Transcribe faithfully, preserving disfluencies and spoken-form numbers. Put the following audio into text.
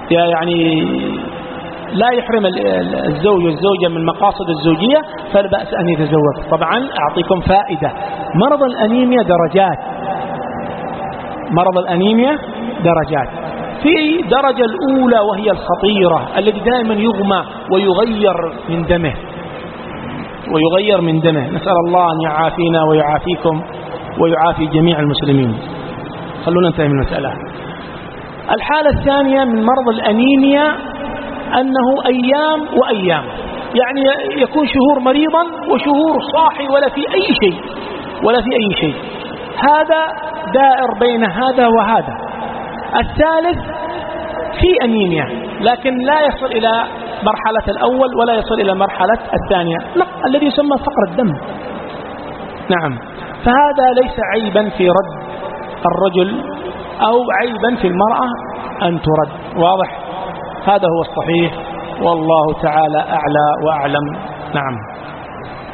يعني لا يحرم الزوج والزوجة من مقاصد الزوجية فلا بأس أن يتزوج. طبعا أعطيكم فائدة، مرض الأنيميا درجات، مرض الأنيميا درجات. في درجة الأولى وهي الخطيرة التي دائما يغمى ويغير من دمه ويغير من دمه، نسأل الله أن يعافينا ويعافيكم ويعافي جميع المسلمين. خلونا ننتهي من المسألة. الحالة الثانية من مرض الأنيميا أنه أيام وأيام، يعني يكون شهور مريضا وشهور صاحي ولا في أي شيء ولا في أي شيء، هذا دائر بين هذا وهذا. الثالث في أنيميا لكن لا يصل إلى مرحلة الأول ولا يصل إلى مرحلة الثانية، لا، الذي يسمى فقر الدم. نعم، فهذا ليس عيبا في رد الرجل أو عيبا في المرأة أن ترد، واضح؟ هذا هو الصحيح والله تعالى أعلى وأعلم. نعم.